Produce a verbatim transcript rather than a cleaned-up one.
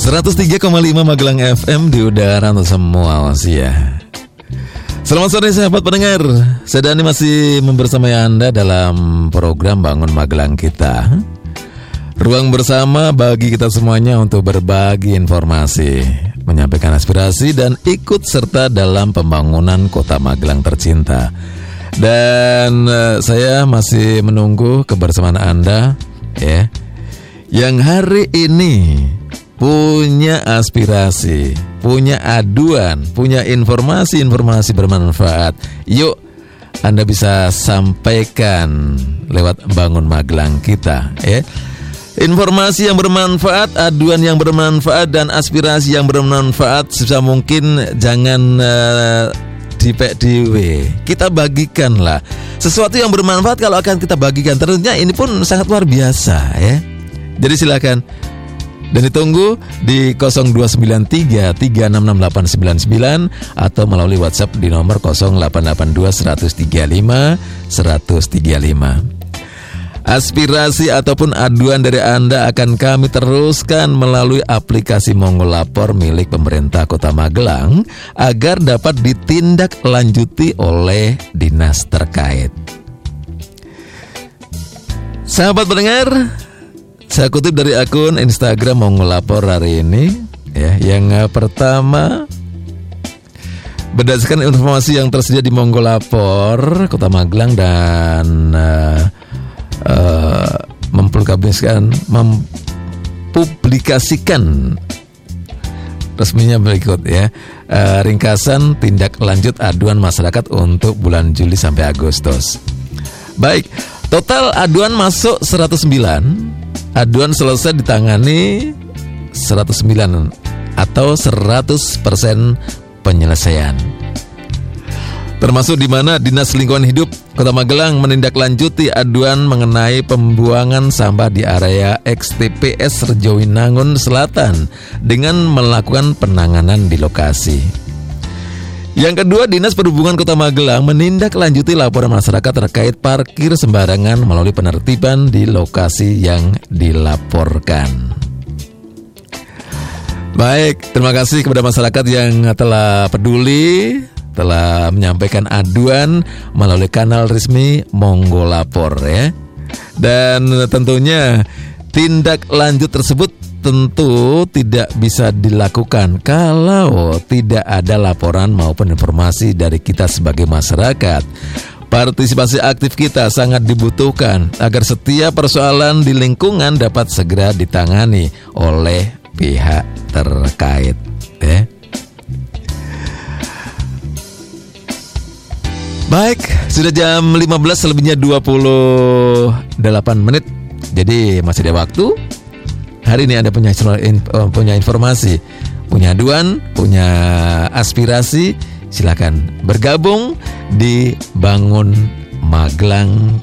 seratus tiga koma lima Magelang F M di udara untuk semua Asia. Selamat sore sahabat pendengar. Saya Dani masih membersamai Anda dalam program Bangun Magelang kita. Ruang bersama bagi kita semuanya untuk berbagi informasi, menyampaikan aspirasi dan ikut serta dalam pembangunan Kota Magelang tercinta. Dan uh, saya masih menunggu kebersamaan Anda ya, yang hari ini punya aspirasi, punya aduan, punya informasi-informasi bermanfaat. Yuk, Anda bisa sampaikan lewat Bangun Magelang kita ya. Informasi yang bermanfaat, aduan yang bermanfaat, dan aspirasi yang bermanfaat sebisa mungkin jangan uh, dipek diwe. Kita bagikanlah sesuatu yang bermanfaat. Kalau akan kita bagikan terusnya, ini pun sangat luar biasa ya. Jadi silakan. Dan ditunggu di nol dua sembilan tiga tiga enam enam delapan sembilan sembilan atau melalui WhatsApp di nomor nol delapan delapan dua satu tiga lima satu tiga lima. Aspirasi ataupun aduan dari Anda akan kami teruskan melalui aplikasi Monggo Lapor milik pemerintah Kota Magelang agar dapat ditindaklanjuti oleh dinas terkait. Sahabat pendengar, saya kutip dari akun Instagram Monggo Lapor hari ini ya. Yang pertama, berdasarkan informasi yang tersedia di Monggo Lapor Kota Magelang dan uh, uh, mempublikasikan mempublikasikan resminya berikut ya. Uh, ringkasan tindak lanjut aduan masyarakat untuk bulan Juli sampai Agustus. Baik, total aduan masuk seratus sembilan. Aduan selesai ditangani seratus sembilan atau seratus persen penyelesaian. Termasuk di mana Dinas Lingkungan Hidup Kota Magelang menindaklanjuti aduan mengenai pembuangan sampah di area X T P S Rejowinangun Selatan dengan melakukan penanganan di lokasi. Yang kedua, Dinas Perhubungan Kota Magelang menindaklanjuti laporan masyarakat terkait parkir sembarangan melalui penertiban di lokasi yang dilaporkan. Baik, terima kasih kepada masyarakat yang telah peduli, telah menyampaikan aduan melalui kanal resmi Monggo Lapor ya. Dan tentunya tindak lanjut tersebut tentu tidak bisa dilakukan kalau tidak ada laporan maupun informasi dari kita sebagai masyarakat. Partisipasi aktif kita sangat dibutuhkan agar setiap persoalan di lingkungan dapat segera ditangani oleh pihak terkait ya. Baik, sudah jam lima belas lebihnya dua puluh delapan menit. Jadi masih ada waktu. Hari ini Anda punya punya informasi, punya aduan, punya aspirasi, silakan bergabung di Bangun Magelang